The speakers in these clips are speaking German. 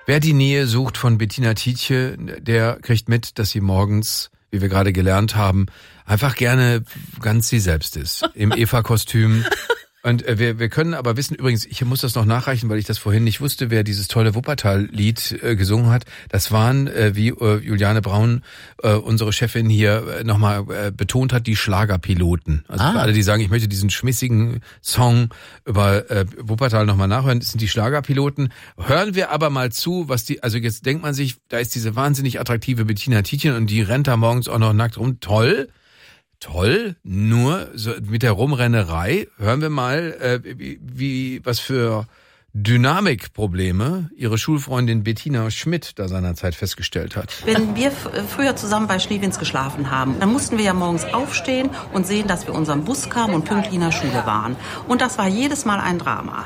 Wer die Nähe sucht von Bettina Tietje, der kriegt mit, dass sie morgens, wie wir gerade gelernt haben, einfach gerne ganz sie selbst ist. Im Eva-Kostüm. Und wir können aber wissen, übrigens, ich muss das noch nachreichen, weil ich das vorhin nicht wusste, wer dieses tolle Wuppertal-Lied gesungen hat. Das waren, wie Juliane Braun, unsere Chefin hier nochmal betont hat, die Schlagerpiloten. Also für alle, die sagen, ich möchte diesen schmissigen Song über Wuppertal nochmal nachhören, das sind die Schlagerpiloten. Hören wir aber mal zu, was die, also jetzt denkt man sich, da ist diese wahnsinnig attraktive Bettina Tietjen und die rennt da morgens auch noch nackt rum. Toll, nur so mit der Rumrennerei hören wir mal, was für Dynamikprobleme ihre Schulfreundin Bettina Schmidt da seinerzeit festgestellt hat. Wenn wir früher zusammen bei Schliewins geschlafen haben, dann mussten wir ja morgens aufstehen und sehen, dass wir unseren Bus kamen und pünktlich in der Schule waren. Und das war jedes Mal ein Drama.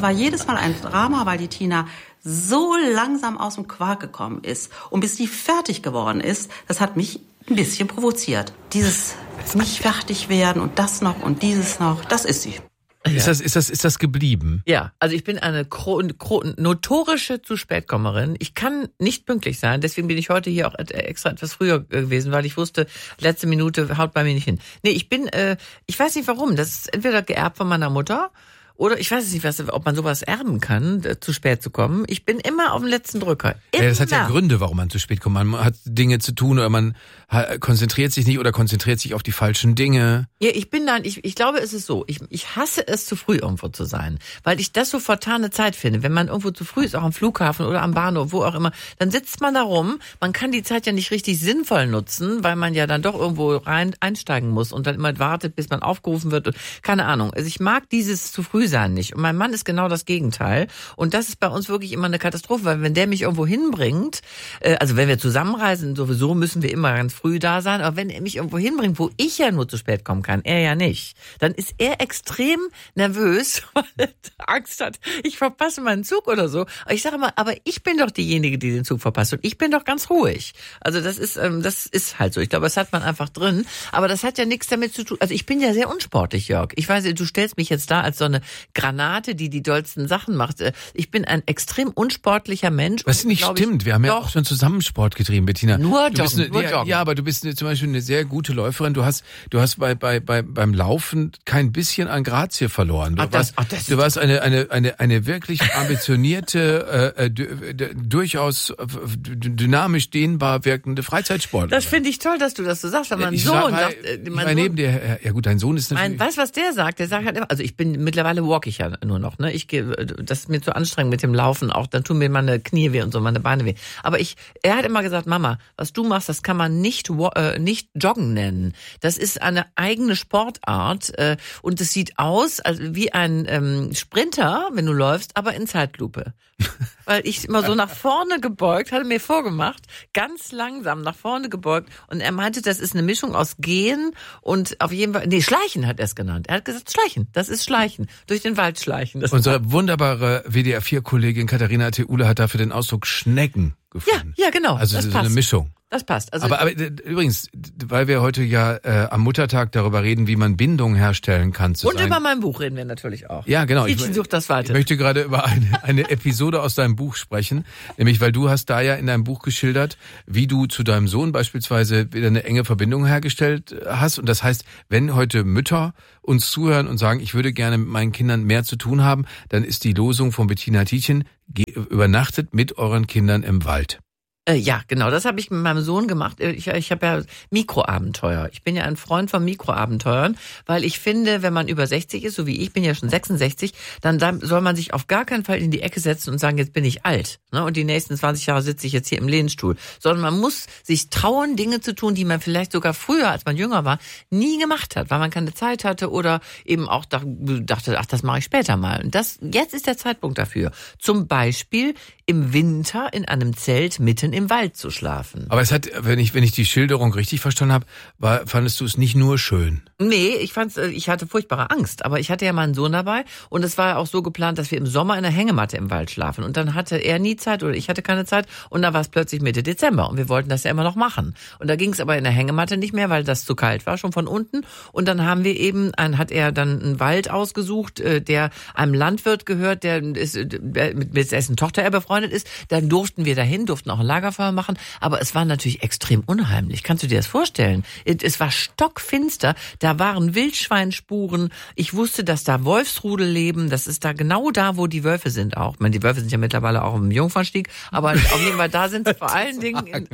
Weil die Tina so langsam aus dem Quark gekommen ist. Und bis die fertig geworden ist, das hat mich ein bisschen provoziert. Dieses nicht fertig werden und das noch und dieses noch, das ist sie. Ja. Ist das geblieben? Ja, also ich bin eine notorische Zu-Spät-Kommerin. Ich kann nicht pünktlich sein, deswegen bin ich heute hier auch extra etwas früher gewesen, weil ich wusste, letzte Minute haut bei mir nicht hin. Nee, ich weiß nicht warum, das ist entweder geerbt von meiner Mutter oder ich weiß nicht, ob man sowas erben kann, zu spät zu kommen. Ich bin immer auf dem letzten Drücker. Immer. Ja, das hat ja Gründe, warum man zu spät kommt. Man hat Dinge zu tun oder man konzentriert sich nicht oder konzentriert sich auf die falschen Dinge. Ja, ich glaube, es ist so. Ich hasse es, zu früh irgendwo zu sein, weil ich das so vertane Zeit finde. Wenn man irgendwo zu früh ist, auch am Flughafen oder am Bahnhof, wo auch immer, dann sitzt man da rum. Man kann die Zeit ja nicht richtig sinnvoll nutzen, weil man ja dann doch irgendwo einsteigen muss und dann immer wartet, bis man aufgerufen wird. Und keine Ahnung. Also ich mag dieses zu früh sein nicht. Und mein Mann ist genau das Gegenteil. Und das ist bei uns wirklich immer eine Katastrophe, weil wenn der mich irgendwo hinbringt, also wenn wir zusammenreisen, sowieso müssen wir immer ganz früh da sein, aber wenn er mich irgendwo hinbringt, wo ich ja nur zu spät kommen kann, er ja nicht, dann ist er extrem nervös, weil er Angst hat, ich verpasse meinen Zug oder so. Aber ich sage immer, aber ich bin doch diejenige, die den Zug verpasst und ich bin doch ganz ruhig. Also das ist halt so. Ich glaube, das hat man einfach drin, aber das hat ja nichts damit zu tun. Also ich bin ja sehr unsportlich, Jörg. Ich weiß, du stellst mich jetzt da als so eine Granate, die dollsten Sachen macht. Ich bin ein extrem unsportlicher Mensch. Was nicht stimmt. Wir haben ja auch schon zusammen Sport getrieben, Bettina. Nur Joggen. Ja, aber du bist zum Beispiel eine sehr gute Läuferin. Du hast beim Laufen kein bisschen an Grazie verloren. Du warst eine wirklich ambitionierte, durchaus dynamisch dehnbar wirkende Freizeitsportlerin. Das finde ich toll, dass du das so sagst. Wenn mein Sohn sagt, neben dir, ja gut, dein Sohn ist natürlich. Weißt du, was der sagt? Der sagt halt immer, also mittlerweile walk ich ja nur noch, ne? Das ist mir zu anstrengend mit dem Laufen auch, dann tun mir meine Knie weh und so, meine Beine weh. Aber er hat immer gesagt, Mama, was du machst, das kann man nicht Joggen nennen. Das ist eine eigene Sportart und es sieht aus wie ein Sprinter, wenn du läufst, aber in Zeitlupe. Weil ich immer so nach vorne gebeugt, hatte mir vorgemacht, ganz langsam nach vorne gebeugt und er meinte, das ist eine Mischung aus Gehen und auf jeden Fall, Schleichen hat er es genannt. Er hat gesagt, Schleichen, das ist Schleichen, durch den Wald schleichen. Unsere wunderbare WDR4-Kollegin Katharina Theule hat dafür den Ausdruck Schnecken gefunden. Ja, genau. Also das ist eine Mischung. Das passt. Also aber übrigens, weil wir heute ja am Muttertag darüber reden, wie man Bindung herstellen kann und über mein Buch reden wir natürlich auch. Ja, genau. Tietjen sucht das weiter. Ich möchte gerade über eine Episode aus deinem Buch sprechen, nämlich weil du hast da ja in deinem Buch geschildert, wie du zu deinem Sohn beispielsweise wieder eine enge Verbindung hergestellt hast. Und das heißt, wenn heute Mütter uns zuhören und sagen, ich würde gerne mit meinen Kindern mehr zu tun haben, dann ist die Losung von Bettina Tietjen, übernachtet mit euren Kindern im Wald. Ja, genau, das habe ich mit meinem Sohn gemacht. Ich habe ja Mikroabenteuer. Ich bin ja ein Freund von Mikroabenteuern, weil ich finde, wenn man über 60 ist, so wie ich bin ja schon 66, dann soll man sich auf gar keinen Fall in die Ecke setzen und sagen, jetzt bin ich alt, ne? Und die nächsten 20 Jahre sitze ich jetzt hier im Lehnstuhl. Sondern man muss sich trauen, Dinge zu tun, die man vielleicht sogar früher, als man jünger war, nie gemacht hat, weil man keine Zeit hatte oder eben auch dachte, ach, das mache ich später mal. Und jetzt ist der Zeitpunkt dafür. Zum Beispiel im Winter in einem Zelt mitten im Wald zu schlafen. Aber es hat, wenn ich die Schilderung richtig verstanden habe, fandest du es nicht nur schön? Nee, ich hatte furchtbare Angst, aber ich hatte ja meinen Sohn dabei und es war ja auch so geplant, dass wir im Sommer in der Hängematte im Wald schlafen und dann hatte er nie Zeit oder ich hatte keine Zeit und dann war es plötzlich Mitte Dezember und wir wollten das ja immer noch machen. Und da ging es aber in der Hängematte nicht mehr, weil das zu kalt war, schon von unten und dann hat er dann einen Wald ausgesucht, der einem Landwirt gehört, der mit dessen Tochter er befreundet ist. Dann durften wir dahin, durften auch ein Lagerfeuer machen, aber es war natürlich extrem unheimlich. Kannst du dir das vorstellen? Es war stockfinster. Da waren Wildschweinspuren. Ich wusste, dass da Wolfsrudel leben. Das ist da genau da, wo die Wölfe sind auch. Ich meine, die Wölfe sind ja mittlerweile auch im Jungfernstieg, aber auf jeden Fall da sind sie vor allen Dingen.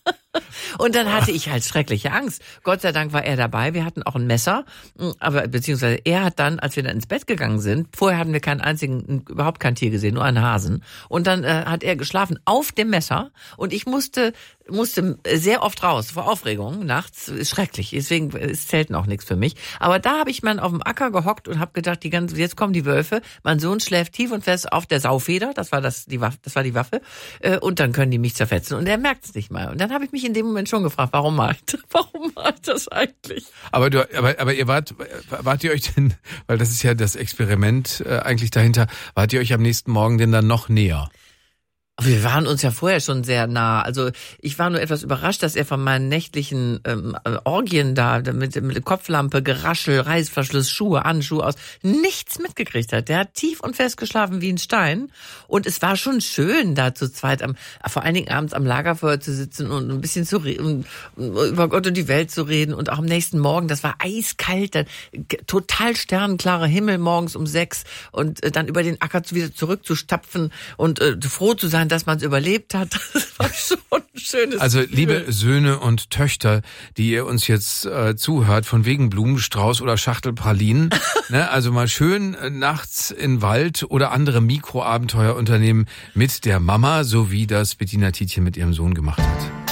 Und dann hatte ich halt schreckliche Angst. Gott sei Dank war er dabei. Wir hatten auch ein Messer, aber beziehungsweise er hat dann, als wir dann ins Bett gegangen sind, vorher hatten wir überhaupt kein Tier gesehen, nur einen Hasen. Und dann hat er geschlafen auf dem Messer und ich musste sehr oft raus vor Aufregung nachts. Ist schrecklich, deswegen ist Zelten auch nichts für mich. Aber da habe ich mal auf dem Acker gehockt und habe gedacht, jetzt kommen die Wölfe. Mein Sohn schläft tief und fest auf der Saufeder, das war die Waffe. Und dann können die mich zerfetzen und er merkt es nicht mal. Und dann habe ich mich in dem Moment schon gefragt, warum mache ich das eigentlich? Aber ihr wart ihr euch denn, weil das ist ja das Experiment eigentlich dahinter, wart ihr euch am nächsten Morgen denn dann noch näher? Wir waren uns ja vorher schon sehr nah. Also ich war nur etwas überrascht, dass er von meinen nächtlichen Orgien da mit Kopflampe, Geraschel, Reißverschluss, Schuhe, Handschuhe aus nichts mitgekriegt hat. Der hat tief und fest geschlafen wie ein Stein. Und es war schon schön, da zu zweit vor allen Dingen abends am Lagerfeuer zu sitzen und ein bisschen zu reden, über Gott und die Welt zu reden. Und auch am nächsten Morgen, das war eiskalt, dann total sternenklarer Himmel morgens um 6 und dann über den Acker wieder zurückzustapfen und froh zu sein, dass man es überlebt hat. Das war schon ein schönes Also Gefühl. liebe Söhne und Töchter, die ihr uns jetzt zuhört, von wegen Blumenstrauß oder Schachtel Pralinen, ne, also mal schön nachts in Wald oder andere Mikroabenteuer unternehmen mit der Mama, so wie das Bettina Tietjen mit ihrem Sohn gemacht hat.